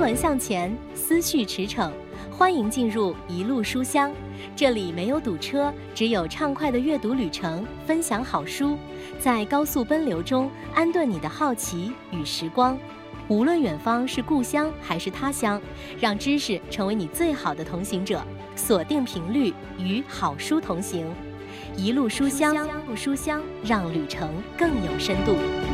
魂向前，思绪驰骋。欢迎进入一路书香，这里没有堵车，只有畅快的阅读旅程，分享好书，在高速奔流中安顿你的好奇与时光。无论远方是故乡还是他乡，让知识成为你最好的同行者。锁定频率，与好书同行。一路书香，让旅程更有深度。